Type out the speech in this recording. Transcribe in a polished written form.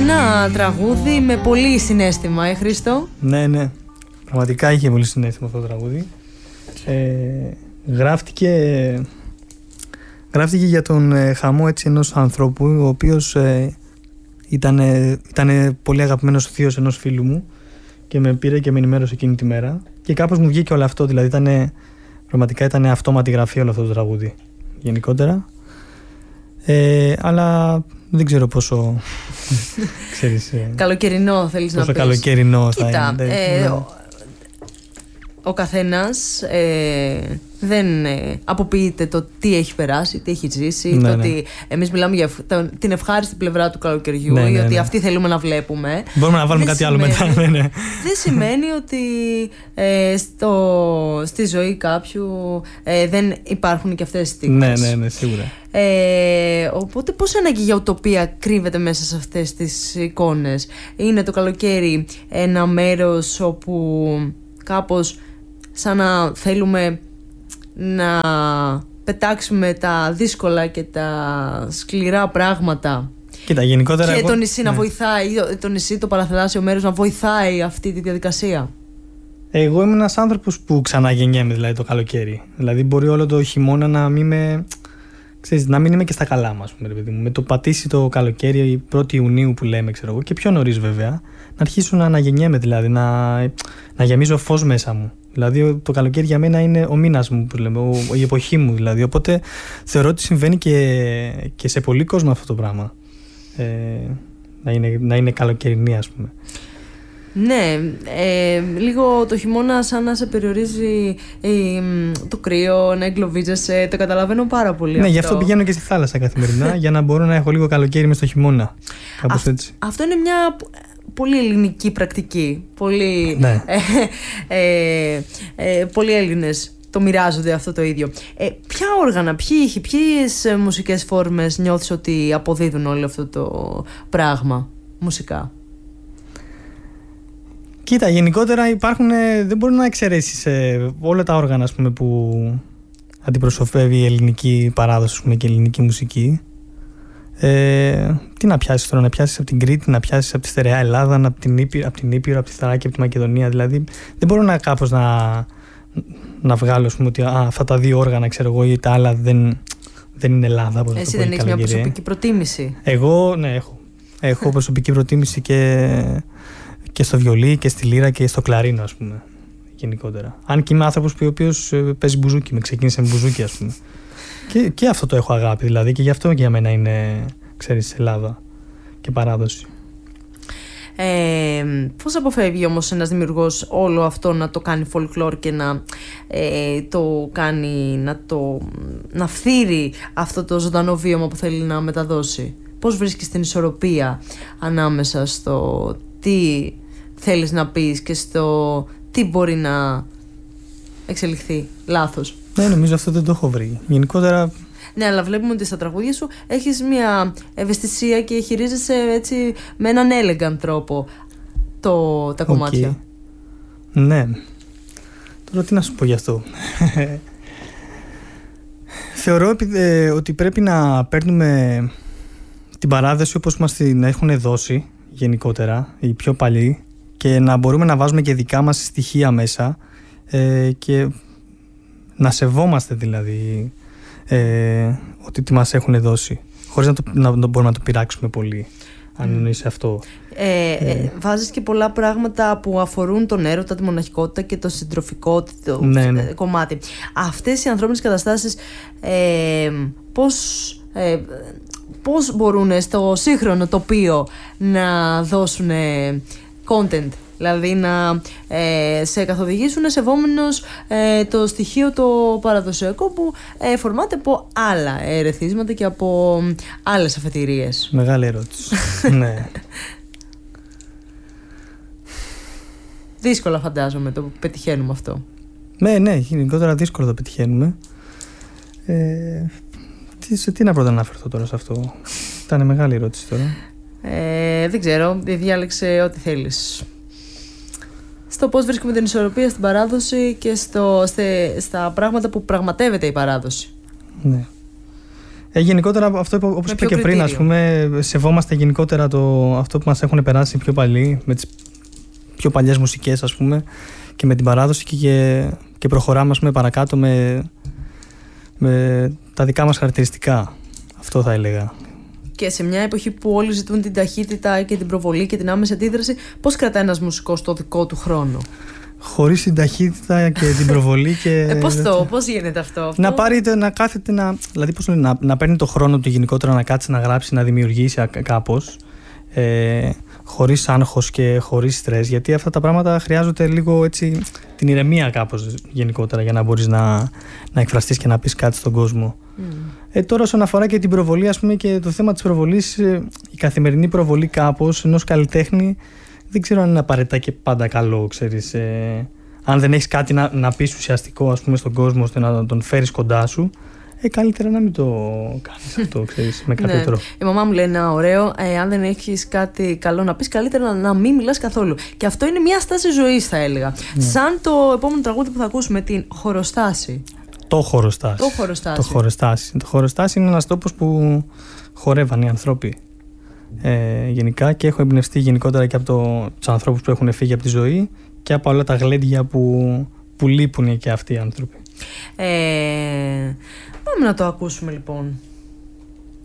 Ένα τραγούδι με πολύ συναίσθημα, Χρήστο. Ναι, ναι. Πραγματικά είχε πολύ συναίσθημα αυτό το τραγούδι. Γράφτηκε για τον χαμό έτσι ενός ανθρώπου, ο οποίος ήταν πολύ αγαπημένος θείος ενός φίλου μου και με πήρε και με ενημέρωσε εκείνη τη μέρα. Και κάπως μου βγήκε όλο αυτό, δηλαδή πραγματικά ήταν αυτόματη γραφή όλο αυτό το τραγούδι γενικότερα. Αλλά δεν ξέρω πόσο ξέρεις, καλοκαιρινό θέλεις να πεις. Πόσο καλοκαιρινό θα είναι. Κοίτα, ο καθένας δεν αποποιείται το τι έχει περάσει, τι έχει ζήσει, το ότι εμείς μιλάμε για την ευχάριστη πλευρά του καλοκαιριού ή ότι αυτή θέλουμε να βλέπουμε. Μπορούμε να βάλουμε κάτι άλλο μετά. Δεν σημαίνει ότι στη ζωή κάποιου δεν υπάρχουν και αυτές τις στιγμές. Ναι, σίγουρα. Οπότε πώς ανάγκη για ουτοπία κρύβεται μέσα σε αυτές τις εικόνες? Είναι το καλοκαίρι ένα μέρος όπου κάπως σαν να θέλουμε να πετάξουμε τα δύσκολα και τα σκληρά πράγματα. Κοίτα, γενικότερα και το νησί να βοηθάει, το νησί, το παραθαλάσσιο μέρος να βοηθάει αυτή τη διαδικασία. Εγώ είμαι ένας άνθρωπος που ξαναγεννιέμαι δηλαδή το καλοκαίρι. Δηλαδή μπορεί όλο το χειμώνα να μην είμαι και στα καλά μας, με το πατήσει το καλοκαίρι 1η Ιουνίου που λέμε, ξέρω εγώ, και πιο νωρίς βέβαια, να αρχίσω να αναγεννιέμαι, δηλαδή να γεμίζω φως μέσα μου. Δηλαδή το καλοκαίρι για μένα είναι ο μήνας μου, που λέμε, η εποχή μου δηλαδή. Οπότε θεωρώ ότι συμβαίνει και σε πολλοί κόσμο αυτό το πράγμα. Να είναι καλοκαιρινή, ας πούμε. Ναι, λίγο το χειμώνα σαν να σε περιορίζει το κρύο, να εγκλωβίζεσαι, το καταλαβαίνω πάρα πολύ. Ναι, γι' αυτό πηγαίνω και στη θάλασσα καθημερινά, για να μπορώ να έχω λίγο καλοκαίρι μες στο χειμώνα. Κάπως έτσι. Αυτό είναι μια πολύ ελληνική πρακτική. Πολλοί Έλληνες το μοιράζονται αυτό το ίδιο. Ποια όργανα, ποιες μουσικές φόρμες νιώθεις ότι αποδίδουν όλο αυτό το πράγμα μουσικά? Κοίτα, γενικότερα δεν μπορεί να εξαιρέσεις όλα τα όργανα, ας πούμε, που αντιπροσωπεύει η ελληνική παράδοση, ας πούμε, και η ελληνική μουσική. Τι να πιάσεις τώρα, να πιάσεις από την Κρήτη, να πιάσεις από τη στερεά Ελλάδα, από την Ήπειρο, από τη Θράκη, από τη Μακεδονία. Δηλαδή δεν μπορώ να βγάλω, ας πούμε, ότι αυτά τα δύο όργανα, ξέρω εγώ, ή τα άλλα δεν είναι Ελλάδα. Εσύ δεν έχεις μια προσωπική προτίμηση? Εγώ, ναι, έχω προσωπική προτίμηση και στο βιολί και στη λύρα και στο κλαρίνο, ας πούμε, γενικότερα. Αν και είμαι άνθρωπος ο οποίος παίζει μπουζούκι, με ξεκίνησε με μπουζούκι, ας πούμε. Και αυτό το έχω αγάπη, δηλαδή, και γι' αυτό και για μένα είναι, ξέρεις, Ελλάδα και παράδοση. Πώς αποφεύγει όμως ένας δημιουργός όλο αυτό να το κάνει folklore και να το κάνει, να φθείρει αυτό το ζωντανό βίωμα που θέλει να μεταδώσει? Πώς βρίσκεις την ισορροπία ανάμεσα στο τι θέλεις να πεις και στο τι μπορεί να εξελιχθεί λάθος? Ναι, νομίζω αυτό δεν το έχω βρει. Γενικότερα. Ναι, αλλά βλέπουμε ότι στα τραγούδια σου έχεις μια ευαισθησία και χειρίζεσαι έτσι με έναν elegant τρόπο τα κομμάτια. Ναι. Τώρα τι να σου πω γι' αυτό. Θεωρώ ότι πρέπει να παίρνουμε την παράδοση όπως μας την έχουν δώσει γενικότερα, οι πιο παλιοί, και να μπορούμε να βάζουμε και δικά μας στοιχεία μέσα και να σεβόμαστε δηλαδή ότι τι μας έχουν δώσει, χωρίς να μπορούμε να το πειράξουμε πολύ, αν εννοείς αυτό. Βάζεις και πολλά πράγματα που αφορούν τον έρωτα, τη μοναχικότητα και το συντροφικό κομμάτι. Αυτές οι ανθρώπινες καταστάσεις πώς μπορούν στο σύγχρονο τοπίο να δώσουν content, δηλαδή να σε καθοδηγήσουν σεβόμενος το στοιχείο το παραδοσιακό που φορμάται από άλλα ερεθίσματα και από άλλες αφετηρίες? Μεγάλη ερώτηση. Ναι. Δύσκολα φαντάζομαι το πετυχαίνουμε αυτό. Ναι, γενικότερα δύσκολα το πετυχαίνουμε. Τι να πρώτα αναφερθώ τώρα σε αυτό? Ήταν μεγάλη ερώτηση τώρα. Δεν ξέρω, διάλεξε ό,τι θέλεις. Στο πώς βρίσκουμε την ισορροπία στην παράδοση και στα πράγματα που πραγματεύεται η παράδοση. Ναι. Γενικότερα, αυτό όπως είπα και πριν, ας πούμε, σεβόμαστε γενικότερα αυτό που μας έχουν περάσει πιο παλιοί, με τις πιο παλιές μουσικές, ας πούμε, και με την παράδοση και προχωράμε, ας πούμε, παρακάτω με τα δικά μας χαρακτηριστικά. Αυτό θα έλεγα. Και σε μια εποχή που όλοι ζητούν την ταχύτητα και την προβολή και την άμεση αντίδραση, πώς κρατάει ένας μουσικός το δικό του χρόνο? Χωρίς την ταχύτητα και την προβολή και... Πώς γίνεται αυτό? Να κάθεται δηλαδή να παίρνει το χρόνο του γενικότερα, να κάτσει, να γράψει, να δημιουργήσει κάπως, χωρίς άγχος και χωρίς στρες, γιατί αυτά τα πράγματα χρειάζονται λίγο έτσι την ηρεμία κάπως γενικότερα για να μπορείς να εκφραστείς και να πεις κάτι στον κόσμο. Τώρα όσον αφορά και την προβολή, ας πούμε, και το θέμα της προβολής, η καθημερινή προβολή κάπως ενός καλλιτέχνη δεν ξέρω αν είναι απαραίτητα και πάντα καλό, ξέρεις. Αν δεν έχεις κάτι να πεις ουσιαστικό, ας πούμε, στον κόσμο, ώστε να τον φέρεις κοντά σου, καλύτερα να μην το κάνεις αυτό, ξέρεις, με κάποιο τρόπο. Η μαμά μου λέει ένα ωραίο, αν δεν έχεις κάτι καλό να πεις, καλύτερα να μην μιλάς καθόλου. Και αυτό είναι μια στάση ζωής, θα έλεγα. Σαν το επόμενο τραγούδι που θα ακούσουμε, την χωροστάση. Το χωροστάση είναι ένας τόπος που χορεύαν οι άνθρωποι. Γενικά, και έχω εμπνευστεί γενικότερα και από τους ανθρώπους που έχουν φύγει από τη ζωή και από όλα τα γλέντια που λείπουν και αυτοί οι άνθρωποι. Πάμε να το ακούσουμε λοιπόν.